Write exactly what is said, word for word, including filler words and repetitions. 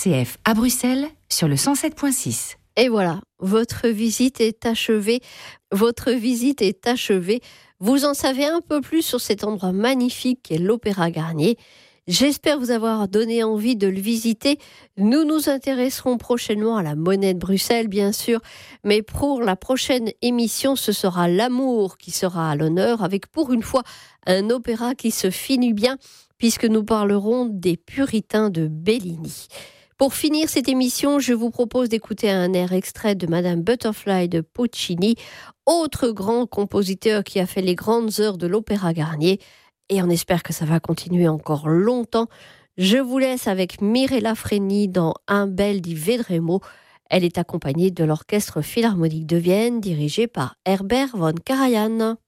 R C F à Bruxelles sur le cent sept virgule six. Et voilà, votre visite est achevée. Votre visite est achevée. Vous en savez un peu plus sur cet endroit magnifique qu'est l'Opéra Garnier. J'espère vous avoir donné envie de le visiter. Nous nous intéresserons prochainement à la Monnaie de Bruxelles, bien sûr. Mais pour la prochaine émission, ce sera l'amour qui sera à l'honneur, avec pour une fois un opéra qui se finit bien, puisque nous parlerons des Puritains de Bellini. Pour finir cette émission, je vous propose d'écouter un air extrait de Madame Butterfly de Puccini, autre grand compositeur qui a fait les grandes heures de l'Opéra Garnier. Et on espère que ça va continuer encore longtemps. Je vous laisse avec Mirella Freni dans Un bel di Vedremo. Elle est accompagnée de l'Orchestre Philharmonique de Vienne, dirigé par Herbert von Karajan.